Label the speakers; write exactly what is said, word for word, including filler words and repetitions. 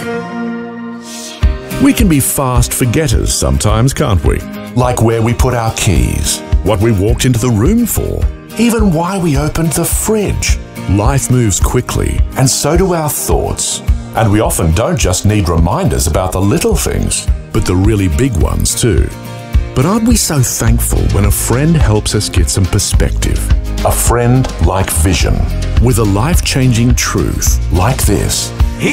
Speaker 1: We can be fast forgetters sometimes, can't we?
Speaker 2: Like where we put our keys,
Speaker 1: What we walked into the room for.
Speaker 2: even why we opened the fridge.
Speaker 1: Life moves quickly.
Speaker 2: And so do our thoughts. And we often don't just need reminders about the little things.
Speaker 1: But the really big ones too. But aren't we so thankful when a friend helps us get some perspective?
Speaker 2: A friend like Vision.
Speaker 1: With a life-changing truth.
Speaker 2: Like this.
Speaker 3: He